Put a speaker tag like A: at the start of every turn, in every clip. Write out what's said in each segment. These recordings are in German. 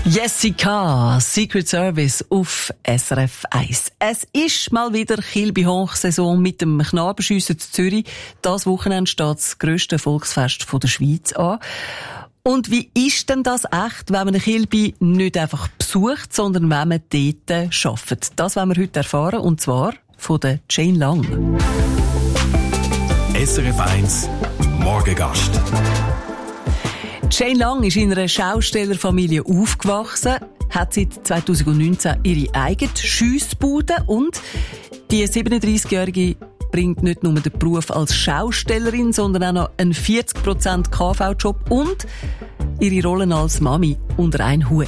A: Jessica, Secret Service auf SRF 1. Es ist mal wieder Kilby-Hoch-Saison mit dem Knabenschiessen zu Zürich. Das Wochenende steht das grösste Volksfest der Schweiz an. Und wie ist denn das echt, wenn man Kilby nicht einfach besucht, sondern wenn man dort arbeitet? Das wollen wir heute erfahren, und zwar von der Jane Lang.
B: SRF 1 Morgengast.
A: Jane Lang ist in einer Schaustellerfamilie aufgewachsen, hat seit 2019 ihre eigene Schiessbude und die 37-Jährige bringt nicht nur den Beruf als Schaustellerin, sondern auch noch einen 40% KV-Job und ihre Rollen als Mami unter einen Hut.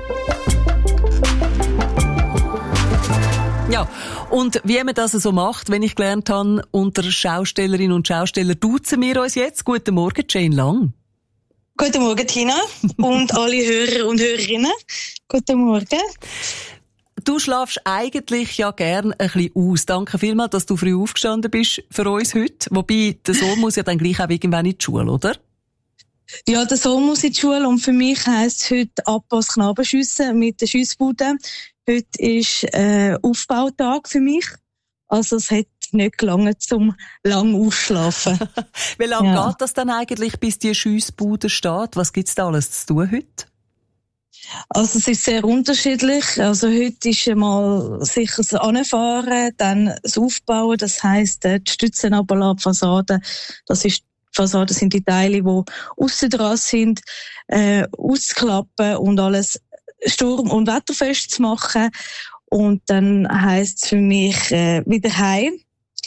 A: Ja, und wie man das so macht, wenn ich gelernt habe, unter Schaustellerinnen und Schausteller duzen wir uns jetzt. Guten Morgen, Jane Lang.
C: Guten Morgen, Tina, und alle Hörer und Hörerinnen. Guten Morgen.
A: Du schlafst eigentlich ja gern ein bisschen aus. Danke vielmals, dass du früh aufgestanden bist für uns heute. Wobei, der Sohn muss ja dann gleich auch irgendwann in die Schule, oder?
C: Ja, der Sohn muss in die Schule und für mich heisst es heute Abpass Knabenschiessen mit der Schiessbude. Heute ist Aufbautag für mich. Also es hat nicht gelangt zum lang ausschlafen.
A: Wie lange geht das dann eigentlich, bis die Schiessbude steht? Was gibt's da alles zu tun heute?
C: Also es ist sehr unterschiedlich. Also heute ist einmal sicher das Anfahren, dann das Aufbauen, das heisst die Stützen runterlassen, die Fassade. Die Fassaden sind die Teile, die aussen dran sind, auszuklappen und alles sturm- und wetterfest zu machen. Und dann heisst es für mich wieder heim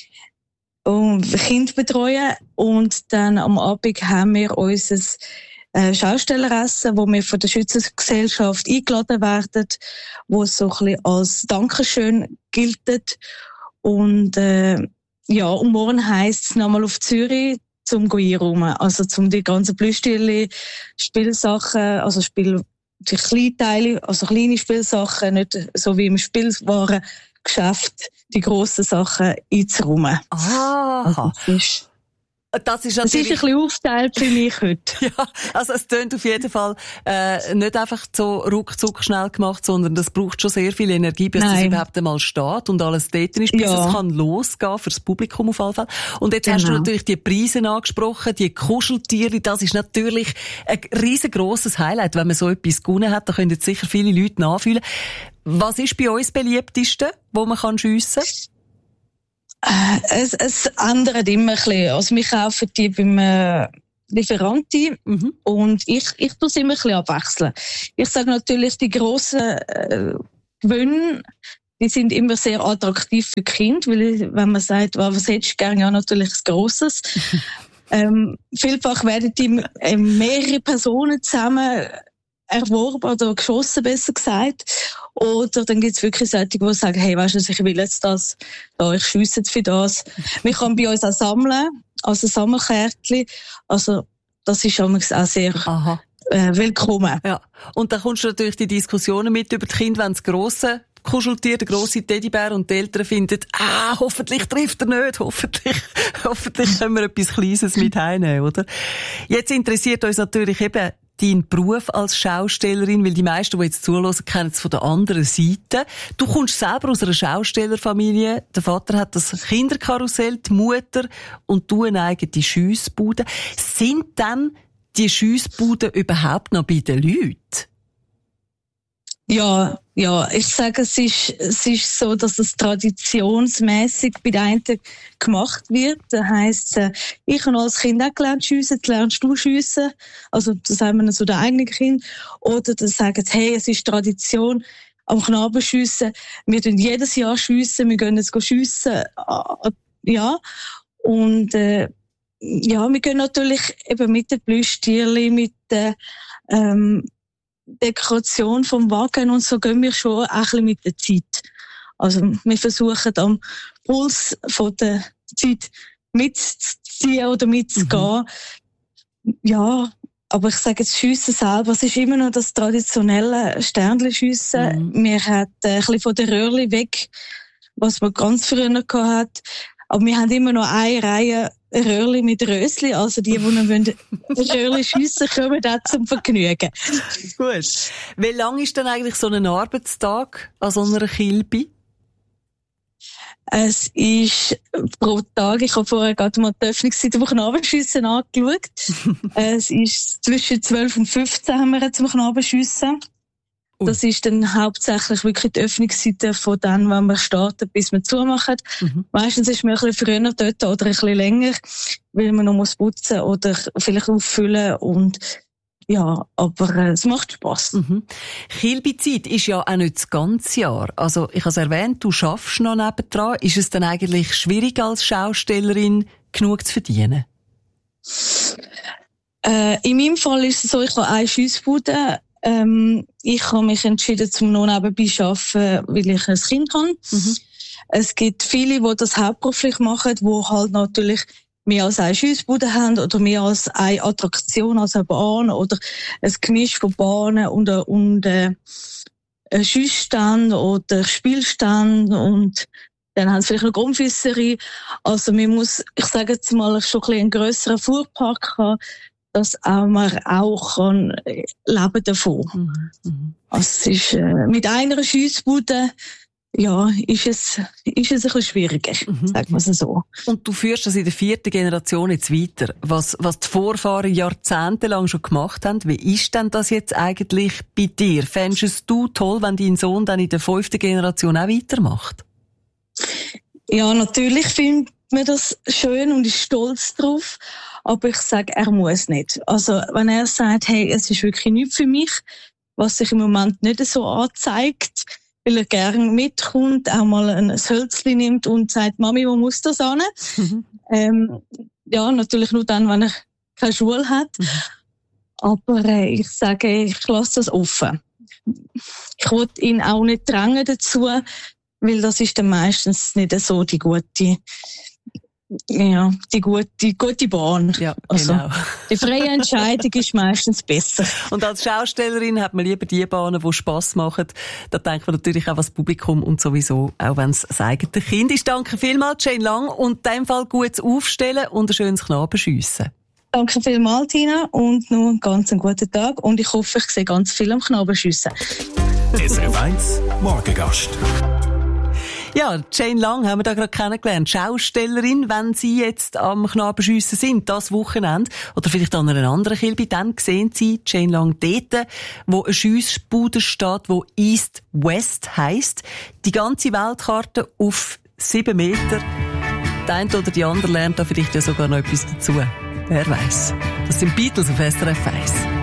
C: und Kind betreuen. Und dann am Abend haben wir unser Schaustelleressen, wo wir von der Schützengesellschaft eingeladen werden, wo es so ein bisschen als Dankeschön gilt. Und und morgen heisst es nochmal auf Zürich zum einräumen, also zum die ganzen Plüschtiere, Spielsachen, also die Kleinteile, also kleine Spielsachen, nicht so wie im Spielwarengeschäft, die grossen Sachen einzuräumen.
A: Ah, das ist natürlich...
C: ein bisschen aufgeteilt für mich heute.
A: Ja, also es tönt auf jeden Fall nicht einfach so ruckzuck schnell gemacht, sondern das braucht schon sehr viel Energie, bis das überhaupt einmal steht und alles dort ist, bis es kann losgehen fürs Publikum auf jeden Fall. Und jetzt hast du natürlich die Preise angesprochen, die Kuscheltiere, das ist natürlich ein riesengroßes Highlight, wenn man so etwas gewonnen hat, da können jetzt sicher viele Leute nachfühlen. Was ist bei uns das beliebteste, wo man schiessen kann?
C: Es ändert immer ein bisschen. Also wir kaufen die beim Lieferanten und ich tue es immer ein bisschen abwechseln. Ich sage natürlich, die grossen Gewinne, die sind immer sehr attraktiv für Kinder, weil wenn man sagt, was hättest du gerne, ja natürlich ein grosses. Vielfach werden die mehrere Personen zusammen erworben oder geschossen, besser gesagt. Oder dann gibt's wirklich solche, die sagen, hey, weisst du, ich will jetzt das, ich schiesse jetzt für das. Man kann bei uns auch sammeln, also Sammelkärtchen. Also, das ist auch sehr willkommen.
A: Ja. Und dann kommst du natürlich die Diskussionen mit über die Kinder, wenn das grosse Kuscheltier, der grosse Teddybär und die Eltern finden, hoffentlich trifft er nicht, hoffentlich können wir etwas Kleines mit heimnehmen, oder? Jetzt interessiert uns natürlich eben dein Beruf als Schaustellerin, weil die meisten, die jetzt zuhören, kennen es von der anderen Seite. Du kommst selber aus einer Schaustellerfamilie. Der Vater hat das Kinderkarussell, die Mutter und du eine eigene Schiessbude. Sind dann die Schiessbuden überhaupt noch bei den Leuten?
C: Ja, ich sage, es ist so, dass es traditionsmäßig bei den einen gemacht wird. Das heisst, ich habe als Kind auch gelernt schiessen, lernst du schiessen. Also, das sagen wir so den eigenen Kind. Oder das sagen, hey, es ist Tradition am Knabenschiessen. Wir tun jedes Jahr schiessen, wir gehen jetzt schiessen. Ja. Und, wir gehen natürlich eben mit den Plüschtierchen, mit den, Dekoration vom Wagen und so gehen wir schon ein bisschen mit der Zeit. Also wir versuchen am Puls von der Zeit mitzuziehen oder mitzugehen. Ja, aber ich sage jetzt Schiessen selber, es ist immer noch das traditionelle Sternli-Schiessen. Wir haben ein bisschen von der Röhrli weg, was man ganz früher noch gehabt hat. Aber wir haben immer noch eine Reihe Röhrli mit Rösli, also die noch Röhrli schiessen, kommen auch zum Vergnügen.
A: Gut. Wie lang ist denn eigentlich so ein Arbeitstag an so einer Kilbe?
C: Es ist pro Tag, ich habe vorher gerade mal die Öffnungszeit vom Knabenschiessen angeschaut. Es ist zwischen 12 und 15 haben wir zum Knabenschiessen. Das ist dann hauptsächlich wirklich die Öffnungszeit von dann, wenn wir starten, bis wir zumachen. Meistens ist man ein bisschen früher dort oder ein bisschen länger, weil man noch putzen muss oder vielleicht auffüllen und ja, aber es macht Spass.
A: Kilbezeit ist ja auch nicht das ganze Jahr. Also, ich habe es erwähnt, du schaffst noch nebendran. Ist es dann eigentlich schwierig, als Schaustellerin genug zu verdienen?
C: In meinem Fall ist es so, ich habe eine Schiessbude. Ich habe mich entschieden, zum noch nebenbei zu arbeiten, weil ich ein Kind habe. Es gibt viele, die das hauptberuflich machen, die halt natürlich mehr als eine Schiessbude haben oder mehr als eine Attraktion, also eine Bahn oder ein Gemisch von Bahnen und ein Schiessstand oder Spielstand und dann haben sie vielleicht noch Grundfisserei. Also man muss, ich sage jetzt mal, schon ein bisschen einen grösseren Fuhrpark haben, dass man auch kann leben davon. Also es ist, mit einer Schiessbude, ja, ist es ein bisschen schwieriger, sagen wir es so.
A: Und du führst das in der 4. Generation jetzt weiter. Was die Vorfahren jahrzehntelang schon gemacht haben, wie ist denn das jetzt eigentlich bei dir? Fändest du toll, wenn dein Sohn dann in der 5. Generation auch weitermacht?
C: Ja, natürlich findet man das schön und ist stolz drauf. Aber ich sage, er muss nicht. Also, wenn er sagt, hey, es ist wirklich nichts für mich, was sich im Moment nicht so anzeigt, weil er gerne mitkommt, auch mal ein Hölzchen nimmt und sagt, Mami, wo muss das hin? Ja, natürlich nur dann, wenn er keine Schule hat. Aber ich sage, ich lasse das offen. Ich will ihn auch nicht drängen dazu, weil das ist dann meistens nicht so die gute Bahn.
A: Ja,
C: also,
A: genau.
C: die freie Entscheidung ist meistens besser.
A: Und als Schaustellerin hat man lieber die Bahnen, die Spass machen. Da denkt man natürlich auch an das Publikum und sowieso, auch wenn es das eigene Kind ist. Danke vielmals, Jane Lang. Und in dem Fall gutes Aufstellen und ein schönes Knabenschiessen.
C: Danke vielmals, Tina. Und noch einen ganz guten Tag. Und ich hoffe, ich sehe ganz viel am Knabenschiessen.
B: SRF 1 Morgengast.
A: Ja, Jane Lang haben wir da gerade kennengelernt. Schaustellerin, wenn Sie jetzt am Knabenschiessen sind, das Wochenende, oder vielleicht an einer anderen Kilbe, dann sehen Sie Jane Lang dort, wo eine Schiessbude steht, wo East-West heisst. Die ganze Weltkarte auf 7 Meter. Der eine oder die andere lernt da vielleicht ja sogar noch etwas dazu. Wer weiss. Das sind Beatles auf SRF 1.